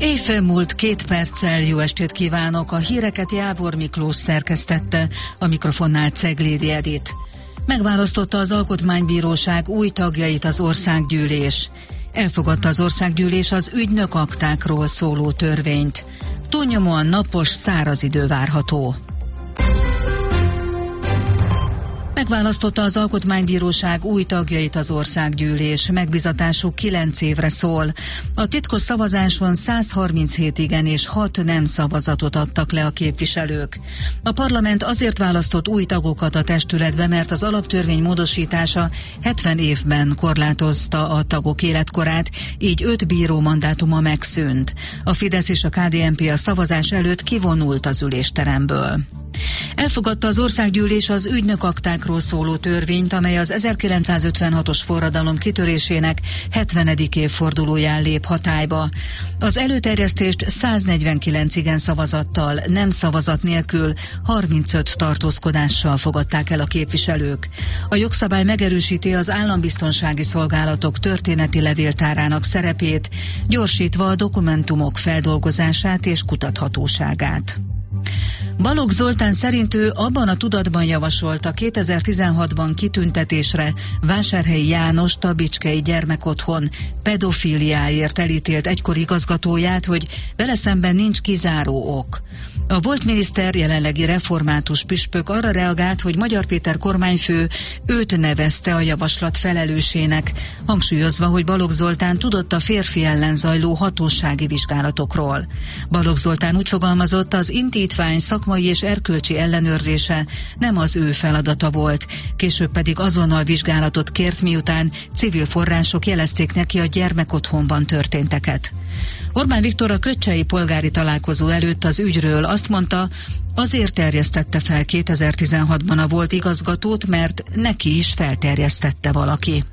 Éjfél múlt 2 perccel, jó estét kívánok! A híreket Jávor Miklós szerkesztette, a mikrofonnál Ceglédi Edit. Megválasztotta az Alkotmánybíróság új tagjait az Országgyűlés. Elfogadta az Országgyűlés az ügynökaktákról szóló törvényt. Túlnyomóan napos, száraz idő várható. Megválasztotta az Alkotmánybíróság új tagjait az Országgyűlés. Megbízatásuk 9 évre szól. A titkos szavazáson 137 igen és 6 nem szavazatot adtak le a képviselők. A parlament azért választott új tagokat a testületbe, mert az alaptörvény módosítása 70 évben korlátozta a tagok életkorát, így 5 bíró mandátuma megszűnt. A Fidesz és a KDNP a szavazás előtt kivonult az ülésteremből. Elfogadta az Országgyűlés az ügynökaktákról szóló törvényt, amely az 1956-os forradalom kitörésének 70. évfordulóján lép hatályba. Az előterjesztést 149 igen szavazattal, nem szavazat nélkül 35 tartózkodással fogadták el a képviselők. A jogszabály megerősíti az állambiztonsági szolgálatok történeti levéltárának szerepét, gyorsítva a dokumentumok feldolgozását és kutathatóságát. Balogh Zoltán szerint ő abban a tudatban javasolta 2016-ban kitüntetésre Vásárhelyi Jánost, a Bicskei Gyermekotthon pedofíliáért elítélt egykori igazgatóját, hogy vele szemben nincs kizáró ok. A volt miniszter, jelenlegi református püspök arra reagált, hogy Magyar Péter kormányfő őt nevezte a javaslat felelősének, hangsúlyozva, hogy Balogh Zoltán tudott a férfi ellen zajló hatósági vizsgálatokról. Balogh Zoltán úgy fogalmazott, az indítvány szakmai és erkölcsi ellenőrzése nem az ő feladata volt, később pedig azonnal vizsgálatot kért, miután civil források jelezték neki a gyermekotthonban történteket. Orbán Viktor a köcsei polgári találkozó előtt az ügyről azt mondta, azért terjesztette fel 2016-ban a volt igazgatót, mert neki is felterjesztette valaki.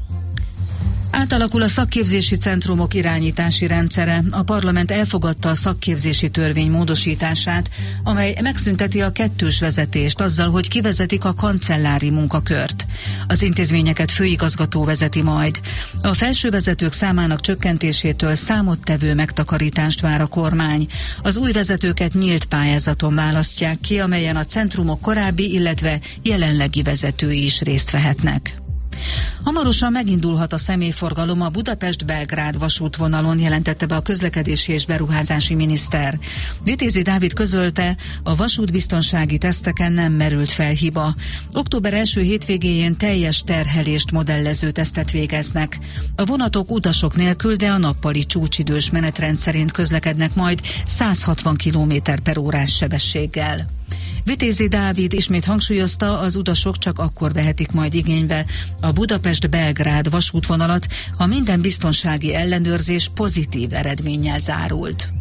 Átalakul a szakképzési centrumok irányítási rendszere. A parlament elfogadta a szakképzési törvény módosítását, amely megszünteti a kettős vezetést azzal, hogy kivezetik a kancellári munkakört. Az intézményeket főigazgató vezeti majd. A felsővezetők számának csökkentésétől számottevő megtakarítást vár a kormány. Az új vezetőket nyílt pályázaton választják ki, amelyen a centrumok korábbi, illetve jelenlegi vezetői is részt vehetnek. Hamarosan megindulhat a személyforgalom a Budapest-Belgrád vasútvonalon, jelentette be a közlekedési és beruházási miniszter. Vitézi Dávid közölte, a vasútbiztonsági teszteken nem merült fel hiba. Október első hétvégéjén teljes terhelést modellező tesztet végeznek. A vonatok utasok nélkül, de a nappali csúcsidős menetrend szerint közlekednek majd 160 km/órás sebességgel. Vitézi Dávid ismét hangsúlyozta, az utasok csak akkor vehetik majd igénybe a Budapest-Belgrád vasútvonalat, ha minden biztonsági ellenőrzés pozitív eredménnyel zárult.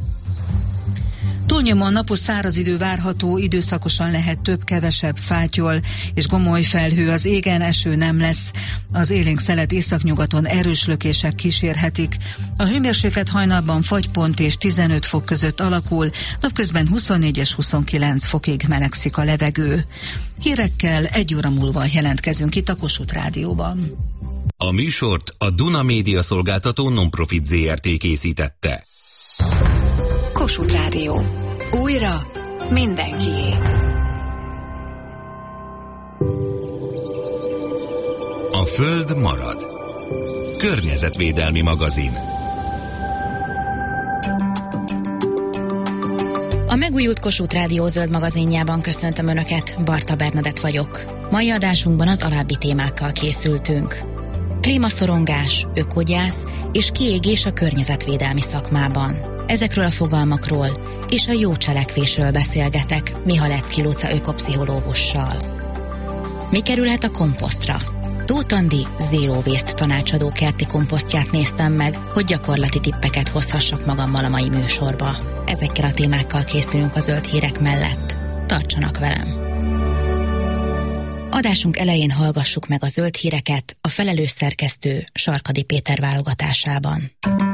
Túlnyomóan napos száraz idő várható, időszakosan lehet több-kevesebb fátyol és gomoly felhő az égen, eső nem lesz. Az élénk szelet északnyugaton erős lökések kísérhetik. A hőmérséklet hajnalban fagypont és 15 fok között alakul, napközben 24 és 29 fokig melegszik a levegő. Hírekkel 1 óra múlva jelentkezünk itt a Kossuth Rádióban. A műsort a Duna Média Szolgáltató Non-Profit Zrt. Készítette. Kossuth Rádió. Újra mindenkié. A Föld marad. Környezetvédelmi magazin. A megújult Kossuth Rádió zöld magazinjában köszöntöm Önöket, Barta Bernadett vagyok. Mai adásunkban az alábbi témákkal készültünk. Klímaszorongás, ökogyász és kiégés a környezetvédelmi szakmában. Ezekről a fogalmakról és a jó cselekvésről beszélgetek Mihalecki Luca ökopszichológussal. Mi kerülhet a komposztra? Tóth Andi Zero Waste tanácsadó kerti komposztját néztem meg, hogy gyakorlati tippeket hozhassak magammal a mai műsorba. Ezekkel a témákkal készülünk a zöld hírek mellett. Tartsanak velem! Adásunk elején hallgassuk meg a zöld híreket a felelős szerkesztő Sarkadi Péter válogatásában.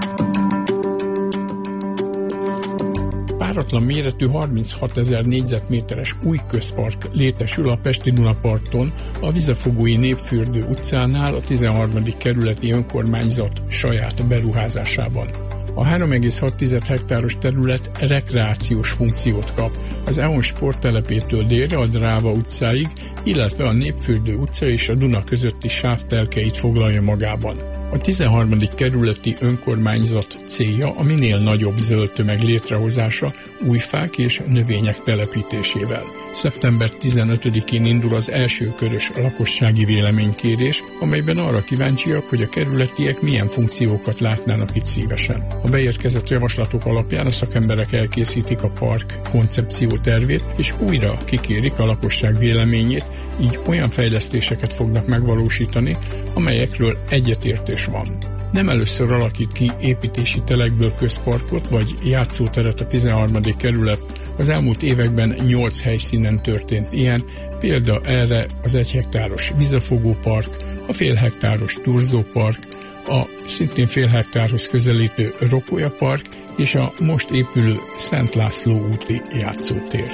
Páratlan méretű 36 000 négyzetméteres új közpark létesül a pesti Dunaparton, a Vizefogói Népfürdő utcánál a 13. kerületi önkormányzat saját beruházásában. A 3,6 hektáros terület rekreációs funkciót kap, az EON sporttelepétől délre a Dráva utcáig, illetve a Népfürdő utca és a Duna közötti sáv telkeit foglalja magában. A 13. kerületi önkormányzat célja a minél nagyobb zöld tömeg létrehozása új fák és növények telepítésével. Szeptember 15-én indul az első körös lakossági véleménykérés, amelyben arra kíváncsiak, hogy a kerületiek milyen funkciókat látnának itt szívesen. A beérkezett javaslatok alapján a szakemberek elkészítik a park koncepció tervét, és újra kikérik a lakosság véleményét, így olyan fejlesztéseket fognak megvalósítani, amelyekről egyetértés van. Nem először alakít ki építési telekből közparkot vagy játszóteret a 13. kerület, az elmúlt években 8 helyszínen történt ilyen, példa erre az 1 hektáros vízafogópark, a fél hektáros turzópark, a szintén fél hektárhoz közelítő Rokolya park és a most épülő Szent László úti játszótér.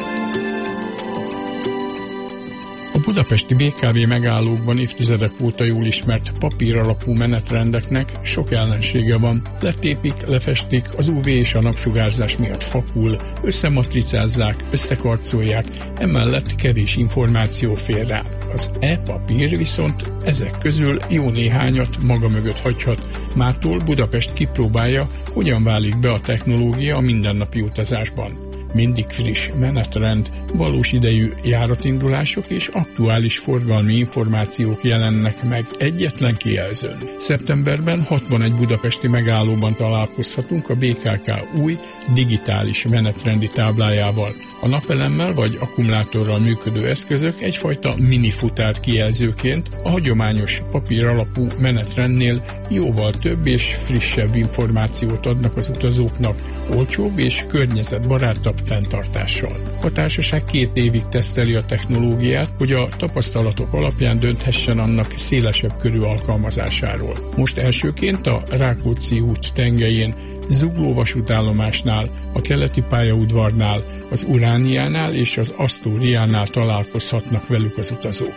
A budapesti BKV megállókban évtizedek óta jól ismert papír alapú menetrendeknek sok ellensége van. Letépik, lefestik, az UV és a napsugárzás miatt fakul, összematricázzák, összekarcolják, emellett kevés információ fér rá. Az e-papír viszont ezek közül jó néhányat maga mögött hagyhat. Mától Budapest kipróbálja, hogyan válik be a technológia a mindennapi utazásban. Mindig friss menetrend, valós idejű járatindulások és aktuális forgalmi információk jelennek meg egyetlen kijelzőn. Szeptemberben 61 budapesti megállóban találkozhatunk a BKK új digitális menetrendi táblájával. A napelemmel vagy akkumulátorral működő eszközök egyfajta minifutár kijelzőként a hagyományos papír alapú menetrendnél jóval több és frissebb információt adnak az utazóknak, olcsóbb és környezetbarátabb fenntartással. A társaság 2 évig teszteli a technológiát, hogy a tapasztalatok alapján dönthessen annak szélesebb körű alkalmazásáról. Most elsőként a Rákóczi út tengelyén, Zugló vasútállomásnál, a keleti pályaudvarnál, az Urániánál és az Asztóriánál találkozhatnak velük az utazók.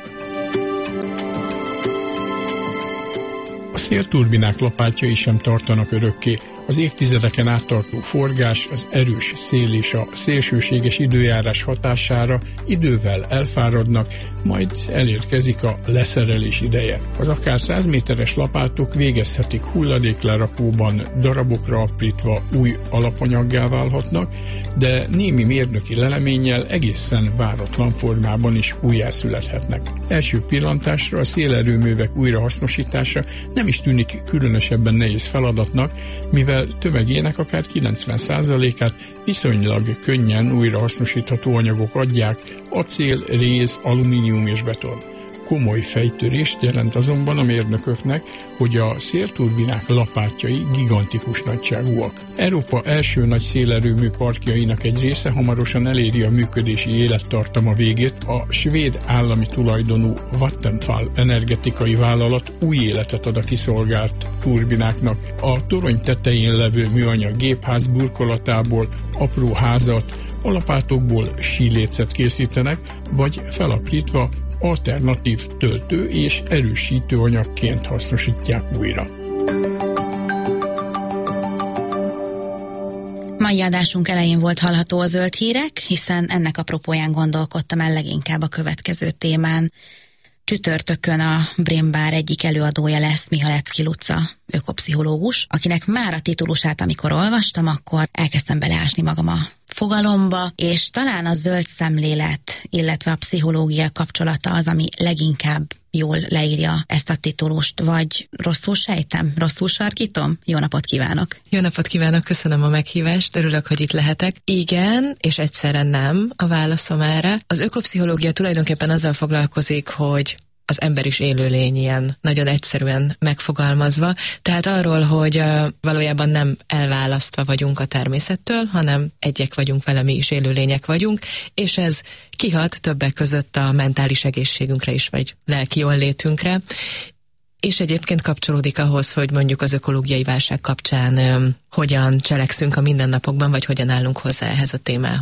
A szélturbinák lapátjai sem tartanak örökké. Az évtizedeken áttartó forgás, az erős szél és a szélsőséges időjárás hatására idővel elfáradnak, majd elérkezik a leszerelés ideje. Az akár 100 méteres lapátok végezhetik hulladéklerakóban, darabokra aprítva új alapanyaggá válhatnak, de némi mérnöki leleménnyel egészen váratlan formában is újjászülethetnek. Első pillantásra a szélerőművek újrahasznosítása nem is tűnik különösebben nehéz feladatnak, mivel tömegének akár 90%-át viszonylag könnyen újrahasznosítható anyagok adják, acél, réz, alumínium és beton. Komoly fejtörést jelent azonban a mérnököknek, hogy a szélturbinák lapátjai gigantikus nagyságúak. Európa első nagy szélerőmű parkjainak egy része hamarosan eléri a működési élettartama végét. A svéd állami tulajdonú Vattenfall energetikai vállalat új életet ad a kiszolgált turbináknak. A torony tetején levő műanyag gépház burkolatából apró házat, a lapátokból sílécet készítenek, vagy felaprítva alternatív töltő és erősítő anyagként hasznosítják újra. Mai adásunk elején volt hallható a zöld hírek, hiszen ennek apropóján gondolkodtam el leginkább a következő témán. Csütörtökön a Brain Bar egyik előadója lesz Mihalecki Luca, ökopszichológus, akinek már a titulusát, amikor olvastam, akkor elkezdtem beleásni magam a fogalomba, és talán a zöld szemlélet, illetve a pszichológia kapcsolata az, ami leginkább jól leírja ezt a titulust, vagy rosszul sejtem, rosszul sarkítom? Jó napot kívánok! Jó napot kívánok, köszönöm a meghívást, örülök, hogy itt lehetek. Igen, és egyszerre nem a válaszom erre. Az ökopszichológia tulajdonképpen azzal foglalkozik, hogy az ember is élőlény, ilyen nagyon egyszerűen megfogalmazva. Tehát arról, hogy valójában nem elválasztva vagyunk a természettől, hanem egyek vagyunk vele, mi is élőlények vagyunk, és ez kihat többek között a mentális egészségünkre is, vagy lelki jóllétünkre. És egyébként kapcsolódik ahhoz, hogy mondjuk az ökológiai válság kapcsán hogyan cselekszünk a mindennapokban, vagy hogyan állunk hozzá ehhez a témához.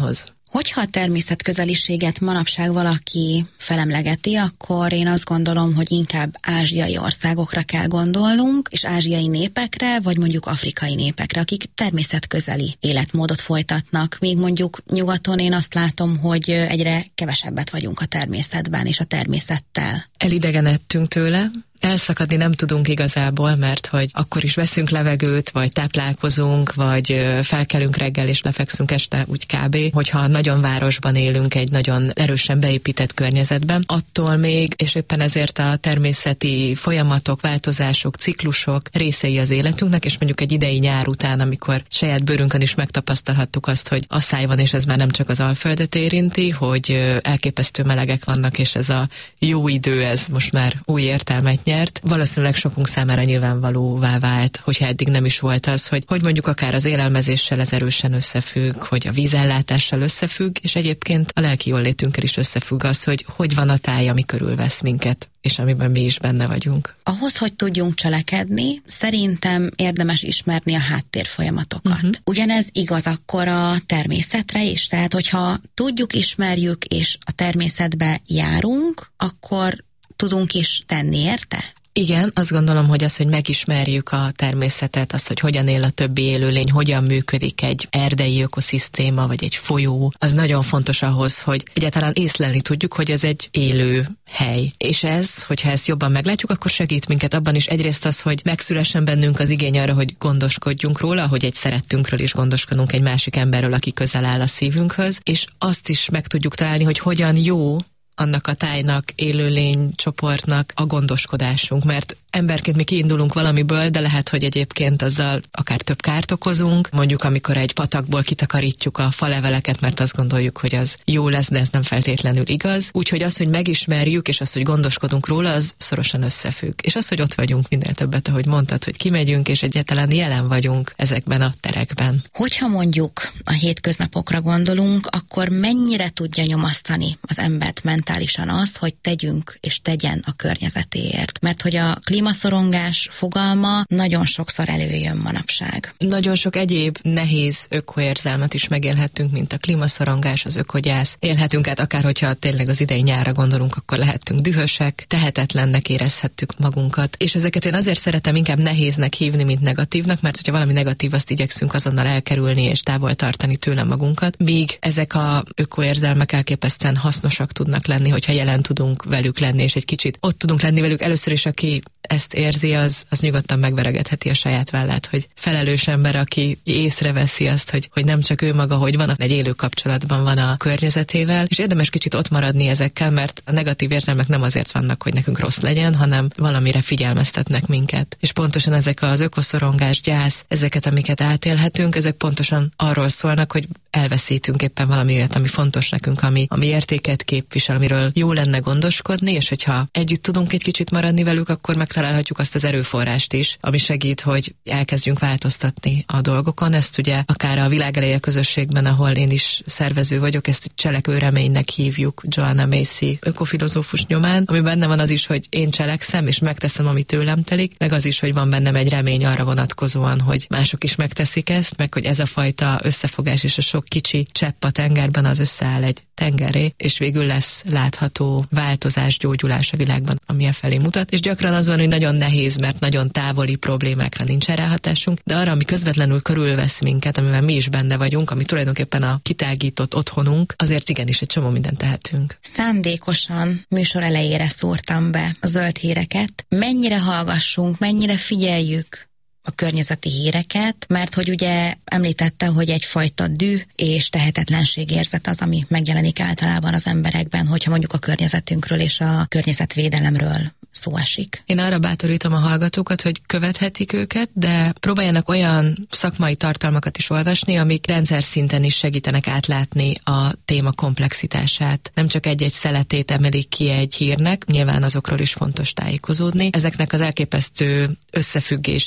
Hogyha a természetközeliséget manapság valaki felemlegeti, akkor én azt gondolom, hogy inkább ázsiai országokra kell gondolnunk, és ázsiai népekre, vagy mondjuk afrikai népekre, akik természetközeli életmódot folytatnak. Míg mondjuk nyugaton én azt látom, hogy egyre kevesebbet vagyunk a természetben és a természettel. Elidegenedtünk tőle. Elszakadni nem tudunk igazából, mert hogy akkor is veszünk levegőt, vagy táplálkozunk, vagy felkelünk reggel és lefekszünk este, úgy kb. Hogyha nagyon városban élünk egy nagyon erősen beépített környezetben, attól még, és éppen ezért a természeti folyamatok, változások, ciklusok részei az életünknek, és mondjuk egy idei nyár után, amikor saját bőrünkön is megtapasztalhattuk azt, hogy asszály van, és ez már nem csak az Alföldet érinti, hogy elképesztő melegek vannak, és ez a jó idő, ez most már új értelmet nyert. Valószínűleg sokunk számára nyilvánvalóvá vált, hogyha eddig nem is volt az, hogy mondjuk akár az élelmezéssel ez erősen összefügg, hogy a vízellátással összefügg, és egyébként a lelki jólétünkkel is összefügg az, hogy van a táj, ami körülvesz minket, és amiben mi is benne vagyunk. Ahhoz, hogy tudjunk cselekedni, szerintem érdemes ismerni a háttérfolyamatokat. Ugyanez igaz akkor a természetre is, tehát hogyha tudjuk, ismerjük, és a természetbe járunk, akkor tudunk is tenni érte? Igen, azt gondolom, hogy az, hogy megismerjük a természetet, azt, hogy hogyan él a többi élőlény, hogyan működik egy erdei ökoszisztéma, vagy egy folyó, az nagyon fontos ahhoz, hogy egyáltalán észlelni tudjuk, hogy ez egy élő hely. És ez, hogyha ezt jobban meglátjuk, akkor segít minket abban is egyrészt az, hogy megszülessen bennünk az igény arra, hogy gondoskodjunk róla, hogy egy szerettünkről is gondoskodunk, egy másik emberről, aki közel áll a szívünkhöz, és azt is meg tudjuk találni, hogy hogyan jó annak a tájnak, élőlény csoportnak a gondoskodásunk, mert emberként mi kiindulunk valamiből, de lehet, hogy egyébként azzal akár több kárt okozunk, mondjuk amikor egy patakból kitakarítjuk a faleveleket, mert azt gondoljuk, hogy az jó lesz, de ez nem feltétlenül igaz. Úgyhogy az, hogy megismerjük, és az, hogy gondoskodunk róla, az szorosan összefügg. És az, hogy ott vagyunk minél többet, ahogy mondtad, hogy kimegyünk, és egyáltalán jelen vagyunk ezekben a terekben. Hogyha mondjuk a hétköznapokra gondolunk, akkor mennyire tudja nyomasztani az embert mentálisan azt, hogy tegyünk és tegyen a környezetéért? Mert hogy a klímaszorongás fogalma nagyon sokszor előjön manapság. Nagyon sok egyéb nehéz ökoérzelmet is megélhettünk, mint a klímaszorongás, az ökogyász. Élhetünk át, akár hogyha tényleg az idei nyárra gondolunk, akkor lehettünk dühösek, tehetetlennek érezhettük magunkat. És ezeket én azért szeretem inkább nehéznek hívni, mint negatívnak, mert hogyha valami negatív, azt igyekszünk azonnal elkerülni és távol tartani tőle magunkat. Míg ezek a ökoérzelmek elképesztően hasznosak tudnak lenni, hogyha jelen tudunk velük lenni, és egy kicsit ott tudunk lenni velük. Először is, aki ezt érzi, az nyugodtan megveregetheti a saját vállát, hogy felelős ember, aki észreveszi azt, hogy nem csak ő maga, hogy van, egy élő kapcsolatban van a környezetével, és érdemes kicsit ott maradni ezekkel, mert a negatív érzelmek nem azért vannak, hogy nekünk rossz legyen, hanem valamire figyelmeztetnek minket. És pontosan ezek az ökoszorongás, gyász, ezeket, amiket átélhetünk, ezek pontosan arról szólnak, hogy elveszítünk éppen valami olyat, ami fontos nekünk, ami értéket képvisel, amiről jó lenne gondoskodni, és hogyha együtt tudunk egy kicsit maradni velük, akkor megtalálhatjuk azt az erőforrást is, ami segít, hogy elkezdjünk változtatni a dolgokon. Ezt ugye akár a Világeleje közösségben, ahol én is szervező vagyok, ezt cselekvő reménynek hívjuk Joanna Macy ökofilozófus nyomán, ami benne van az is, hogy én cselekszem, és megteszem, ami tőlem telik, meg az is, hogy van bennem egy remény arra vonatkozóan, hogy mások is megteszik ezt, meg hogy ez a fajta összefogás és a sok kicsi csepp a tengerben az összeáll egy tengerré, és végül lesz látható változás, gyógyulás a világban, ami a felé mutat. És gyakran az van, hogy nagyon nehéz, mert nagyon távoli problémákra nincs ráhatásunk, de arra, ami közvetlenül körülvesz minket, amiben mi is benne vagyunk, ami tulajdonképpen a kitágított otthonunk, azért igenis egy csomó mindent tehetünk. Szándékosan műsor elejére szórtam be a zöld híreket. Mennyire hallgassunk, mennyire figyeljük a környezeti híreket, mert hogy ugye említette, hogy egyfajta düh és tehetetlenségérzet az, ami megjelenik általában az emberekben, hogyha mondjuk a környezetünkről és a környezetvédelemről szó esik. Én arra bátorítom a hallgatókat, hogy követhetik őket, de próbáljanak olyan szakmai tartalmakat is olvasni, amik rendszer szinten is segítenek átlátni a téma komplexitását. Nem csak egy-egy szeletét emelik ki egy hírnek, nyilván azokról is fontos tájékozódni. Ezeknek az elképesztő összefüggéseit,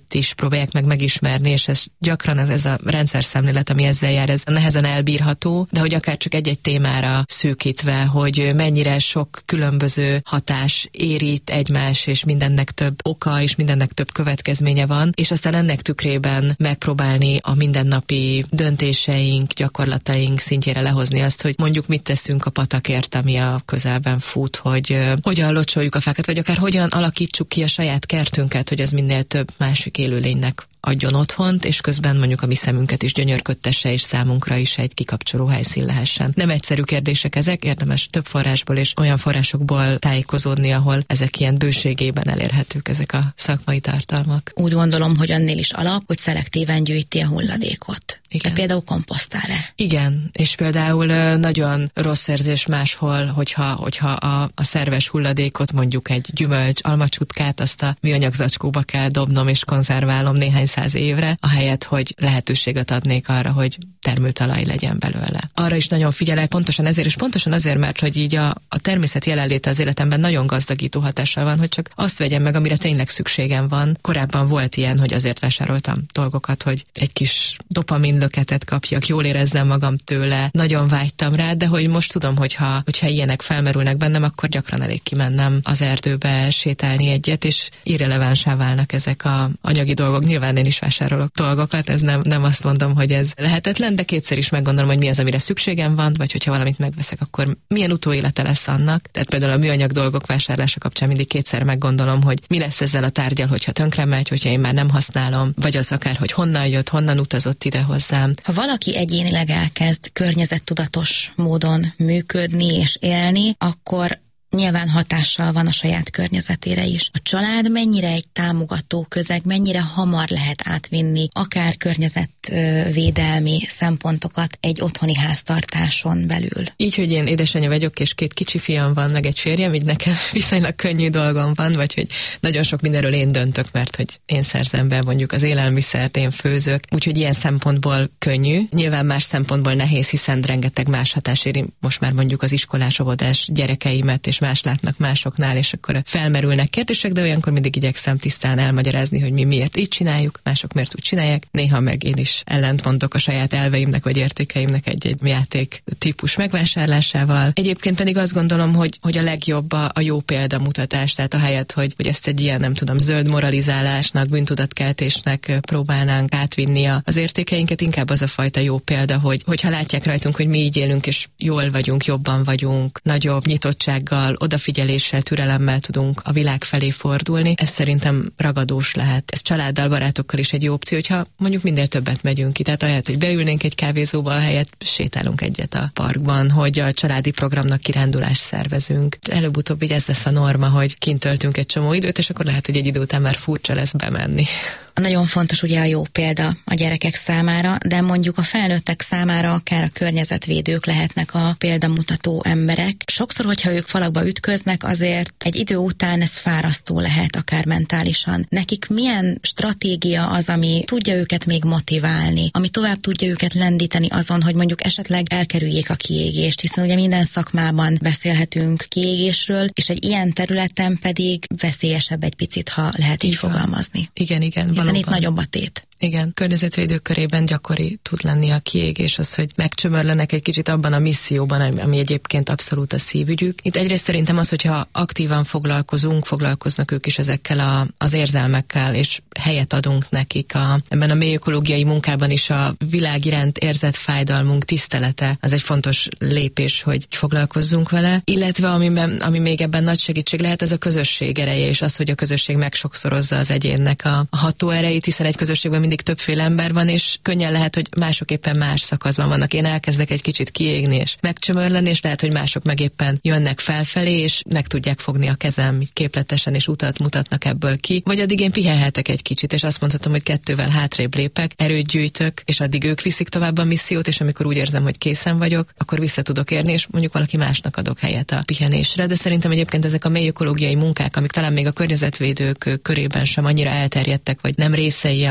személyét is próbálják meg megismerni, és ez gyakran ez a rendszerszemlélet, ami ezzel jár, ez nehezen elbírható, de hogy akár csak egy-egy témára szűkítve, hogy mennyire sok különböző hatás érít egymás, és mindennek több oka, és mindennek több következménye van, és aztán ennek tükrében megpróbálni a mindennapi döntéseink, gyakorlataink szintjére lehozni azt, hogy mondjuk mit teszünk a patakért, ami a közelben fut, hogy hogyan locsoljuk a fákat, vagy akár hogyan alakítsuk ki a saját kertünket, hogy az minél több másik élőlénynek adjon otthont, és közben mondjuk a mi szemünket is gyönyörködtesse, és számunkra is egy kikapcsoló helyszín lehessen. Nem egyszerű kérdések ezek, érdemes több forrásból és olyan forrásokból tájékozódni, ahol ezek ilyen bőségében elérhetők, ezek a szakmai tartalmak. Úgy gondolom, hogy annél is alap, hogy szelektíven gyűjti a hulladékot. Igen. De például komposztál-e? Igen, és például nagyon rossz érzés máshol, hogyha a szerves hulladékot, mondjuk egy gyümölcs, almacsutkát, azt a műanyag zacskóba kell dobnom és konzerválom néhány 100 évre, ahelyett, hogy lehetőséget adnék arra, hogy termőtalaj legyen belőle. Arra is nagyon figyelek, pontosan ezért, és pontosan azért, mert hogy így a természet jelenléte az életemben nagyon gazdagító hatással van, hogy csak azt vegyem meg, amire tényleg szükségem van. Korábban volt ilyen, hogy azért vásároltam dolgokat, hogy egy kis dopaminlöketet kapjak, jól érezzem magam tőle, nagyon vágytam rá, de hogy most tudom, hogyha ilyenek felmerülnek bennem, akkor gyakran elég kimennem az erdőbe sétálni egyet, és irrelevánsá válnak ezek a anyagi dolgok. Nyilván én is vásárolok dolgokat, ez nem azt mondom, hogy ez lehetetlen, de kétszer is meggondolom, hogy mi az, amire szükségem van, vagy hogyha valamit megveszek, akkor milyen utóélete lesz annak. Tehát például a műanyag dolgok vásárlása kapcsán mindig kétszer meggondolom, hogy mi lesz ezzel a tárggyal, hogyha tönkre megy, hogyha én már nem használom, vagy az akár, hogy honnan jött, honnan utazott ide hozzám. Ha valaki egyénileg elkezd környezettudatos módon működni és élni, akkor nyilván hatással van a saját környezetére is. A család mennyire egy támogató közeg, mennyire hamar lehet átvinni akár környezetvédelmi szempontokat egy otthoni háztartáson belül. Így, hogy én édesanyja vagyok, és 2 kicsi fiam van, meg egy férjem, így nekem viszonylag könnyű dolgom van, vagy hogy nagyon sok mindenről én döntök, mert hogy én szerzem be mondjuk az élelmiszert, én főzök, úgyhogy ilyen szempontból könnyű. Nyilván más szempontból nehéz, hiszen rengeteg más hatás éri most már mondjuk az iskolás, óvodás gyerekeimet, és más látnak másoknál, és akkor felmerülnek kérdések, de olyankor mindig igyekszem tisztán elmagyarázni, hogy mi miért így csináljuk, mások miért úgy csinálják. Néha meg én is ellentmondok a saját elveimnek vagy értékeimnek egy játék típus megvásárlásával. Egyébként pedig azt gondolom, hogy a legjobb a jó példamutatás, tehát ahelyett, hogy ezt egy ilyen, nem tudom, zöld moralizálásnak, bűntudatkeltésnek próbálnánk átvinni az értékeinket, inkább az a fajta jó példa, hogyha látják rajtunk, hogy mi így élünk, és jól vagyunk, jobban vagyunk, nagyobb nyitottsággal, odafigyeléssel, türelemmel tudunk a világ felé fordulni. Ez szerintem ragadós lehet. Ez családdal, barátokkal is egy jó opció, hogyha mondjuk minél többet megyünk ki. Tehát ahelyett, hogy beülnénk egy kávézóba, ahelyett sétálunk egyet a parkban, hogy a családi programnak kirándulást szervezünk. Előbb-utóbb így ez lesz a norma, hogy kint töltünk egy csomó időt, és akkor lehet, hogy egy idő után már furcsa lesz bemenni. Nagyon fontos ugye a jó példa a gyerekek számára, de mondjuk a felnőttek számára akár a környezetvédők lehetnek a példamutató emberek. Sokszor, hogyha ők falakba ütköznek, azért egy idő után ez fárasztó lehet, akár mentálisan. Nekik milyen stratégia az, ami tudja őket még motiválni, ami tovább tudja őket lendíteni azon, hogy mondjuk esetleg elkerüljék a kiégést, hiszen ugye minden szakmában beszélhetünk kiégésről, és egy ilyen területen pedig veszélyesebb egy picit, ha lehet így fogalmazni. Igen, hiszen valóban. Itt nagyobb a tét. Igen, környezetvédők körében gyakori tud lenni a kiégés, az, hogy megcsömörlenek egy kicsit abban a misszióban, ami egyébként abszolút a szívügyük. Itt egyrészt szerintem az, hogyha aktívan foglalkoznak ők is ezekkel az érzelmekkel, és helyet adunk nekik. Ebben a mély ökológiai munkában is a világ iránt érzett fájdalmunk tisztelete, az egy fontos lépés, hogy foglalkozzunk vele. Illetve ami még ebben nagy segítség lehet, az a közösség ereje, és az, hogy a közösség megsokszorozza az egyénnek a hatóerejét, hiszen egy közösségben mindig többféle ember van, és könnyen lehet, hogy mások éppen más szakaszban vannak. Én elkezdek egy kicsit kiégni és megcsömörleni, és lehet, hogy mások meg éppen jönnek felfelé, és meg tudják fogni a kezem így képletesen, és utat mutatnak ebből ki. Vagy addig én pihenhetek egy kicsit, és azt mondhatom, hogy 2-vel hátrébb lépek, erőt gyűjtök, és addig ők viszik tovább a missziót, és amikor úgy érzem, hogy készen vagyok, akkor vissza tudok érni, és mondjuk valaki másnak adok helyet a pihenésre. De szerintem egyébként ezek a mély ökológiai munkák, amik talán még a környezetvédők körében sem annyira elterjedtek, vagy nem részei a minden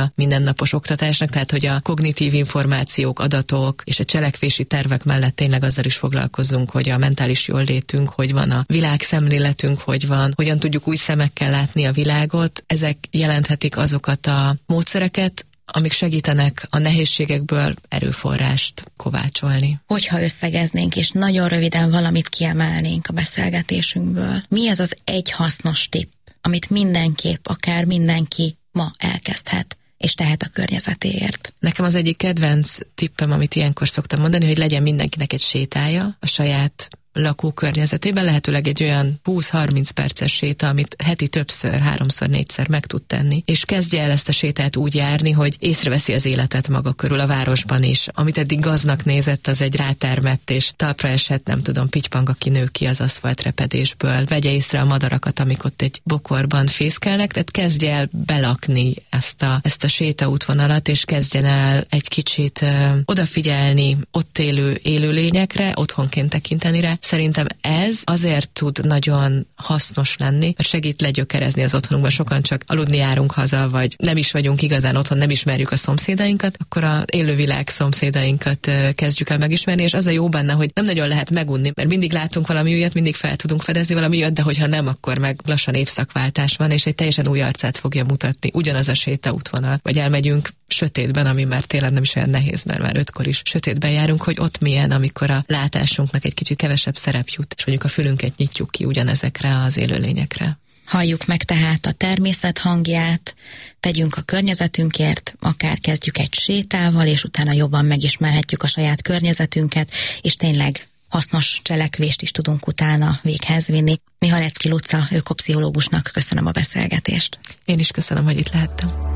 mindennapos oktatásnak, tehát hogy a kognitív információk, adatok és a cselekvési tervek mellett tényleg azzal is foglalkozunk, hogy a mentális jóllétünk, hogy van a világszemléletünk, hogy van, hogyan tudjuk új szemekkel látni a világot. Ezek jelenthetik azokat a módszereket, amik segítenek a nehézségekből erőforrást kovácsolni. Hogyha összegeznénk, és nagyon röviden valamit kiemelnénk a beszélgetésünkből, mi az az egy hasznos tipp, amit mindenképp, akár mindenki ma elkezdhet, és tehet a környezetéért? Nekem az egyik kedvenc tippem, amit ilyenkor szoktam mondani, hogy legyen mindenkinek egy sétája a saját lakókörnyezetében, lehetőleg egy olyan 20-30 perces séta, amit heti többször, 3-szor, 4-szer meg tud tenni, és kezdje el ezt a sétát úgy járni, hogy észreveszi az életet maga körül a városban is. Amit eddig gaznak nézett, az egy rátermett, és talpra esett, nem tudom, pitypang, aki nő ki az aszfaltrepedésből. Vegye észre a madarakat, amik ott egy bokorban fészkelnek, tehát kezdje el belakni ezt a sétaútvonalat, és kezdjen el egy kicsit odafigyelni ott élő élőlényekre, otthonként tekinteni rá. Szerintem ez azért tud nagyon hasznos lenni, mert segít legyökerezni az otthonunkban. Sokan csak aludni járunk haza, vagy nem is vagyunk igazán otthon, nem ismerjük a szomszédainkat, akkor az élővilág szomszédainkat kezdjük el megismerni, és az a jó benne, hogy nem nagyon lehet megunni, mert mindig látunk valami újat, mindig fel tudunk fedezni valami újat, de hogyha nem, akkor meg lassan évszakváltás van, és egy teljesen új arcát fogja mutatni. Ugyanaz a sétaútvonal, vagy elmegyünk sötétben, ami már tényleg nem is olyan nehéz, mert már 5-kor is sötétben járunk, hogy ott milyen, amikor a látásunknak egy kicsit kevesebb szerep jut, és mondjuk a fülünket nyitjuk ki ugyanezekre az élőlényekre. Halljuk meg tehát a természet hangját, tegyünk a környezetünkért, akár kezdjük egy sétával, és utána jobban megismerhetjük a saját környezetünket, és tényleg hasznos cselekvést is tudunk utána véghez vinni. Mihalecki Luca ökopszichológusnak köszönöm a beszélgetést. Én is köszönöm, hogy itt lehettem.